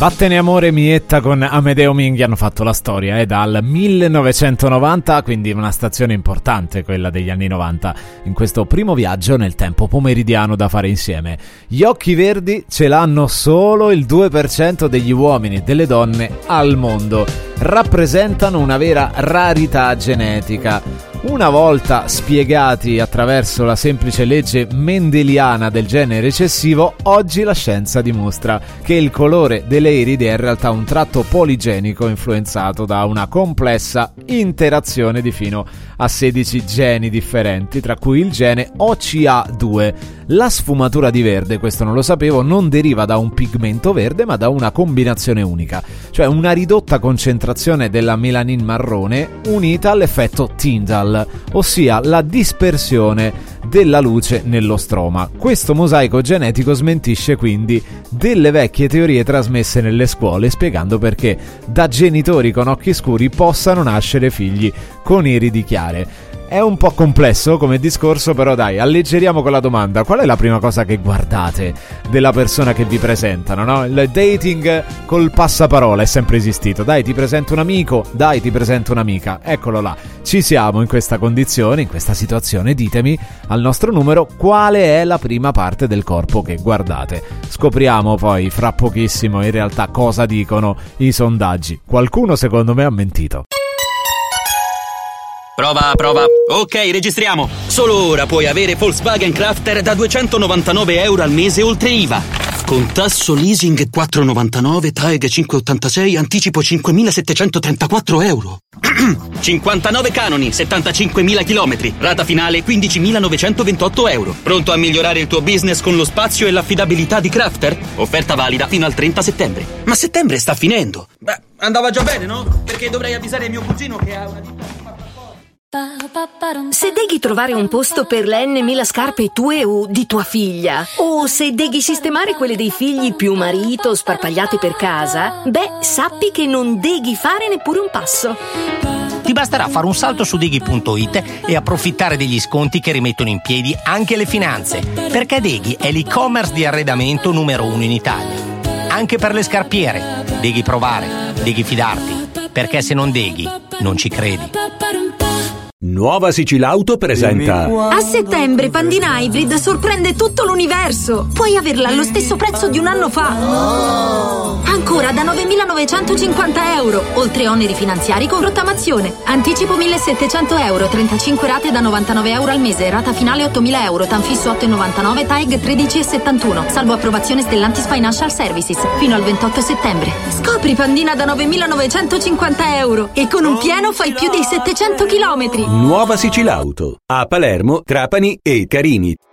Vattene amore mietta con Amedeo Minghi hanno fatto la storia dal 1990, quindi una stazione importante quella degli anni 90, in questo primo viaggio nel tempo pomeridiano da fare insieme. Gli occhi verdi ce l'hanno solo il 2% degli uomini e delle donne al mondo, rappresentano una vera rarità genetica. Una volta spiegati attraverso la semplice legge mendeliana del gene recessivo, oggi la scienza dimostra che il colore delle iridi è in realtà un tratto poligenico influenzato da una complessa interazione di fino a 16 geni differenti, tra cui il gene OCA2. La sfumatura di verde, questo non lo sapevo, non deriva da un pigmento verde ma da una combinazione unica, cioè una ridotta concentrazione della melanin marrone unita all'effetto Tyndall, ossia la dispersione della luce nello stroma. Questo mosaico genetico smentisce quindi delle vecchie teorie trasmesse nelle scuole, spiegando perché da genitori con occhi scuri possano nascere figli con iridi chiare. È un po' complesso come discorso, però dai, alleggeriamo con la domanda: qual è la prima cosa che guardate della persona che vi presentano, no? Il dating col passaparola è sempre esistito. Dai, ti presento un amico, dai, ti presento un'amica. Eccolo là, ci siamo in questa condizione, in questa situazione. Ditemi al nostro numero quale è la prima parte del corpo che guardate. Scopriamo poi fra pochissimo in realtà cosa dicono i sondaggi. Qualcuno secondo me ha mentito. Prova. Ok, registriamo. Solo ora puoi avere Volkswagen Crafter da €299 al mese oltre IVA. Con tasso leasing 4,99, TAEG 5,86, anticipo €5.734. 59 canoni, 75.000 chilometri, rata finale €15.928. Pronto a migliorare il tuo business con lo spazio e l'affidabilità di Crafter? Offerta valida fino al 30 settembre. Ma settembre sta finendo. Beh, andava già bene, no? Perché dovrei avvisare mio cugino che ha una ditta. Se deghi trovare un posto per le N.000 scarpe tue o di tua figlia, o se deghi sistemare quelle dei figli più marito sparpagliate per casa, beh, sappi che non deghi fare neppure un passo. Ti basterà fare un salto su Deghi.it e approfittare degli sconti che rimettono in piedi anche le finanze, perché Deghi è l'e-commerce di arredamento numero 1 in Italia. Anche per le scarpiere, Deghi provare, Deghi fidarti, perché se non Deghi, non ci credi. Nuova Sicilauto presenta. A settembre Pandina Hybrid sorprende tutto l'universo. Puoi averla allo stesso prezzo di un anno fa. Ancora da €9.950, oltre oneri finanziari con rottamazione. Anticipo €1.700, 35 rate da €99 al mese, rata finale €8.000, tanfisso 8,99, TAEG 13,71, salvo approvazione Stellantis Financial Services, fino al 28 settembre. Scopri Pandina da €9.950 e con un pieno fai più di 700 chilometri. Nuova Sicilauto a Palermo, Trapani e Carini.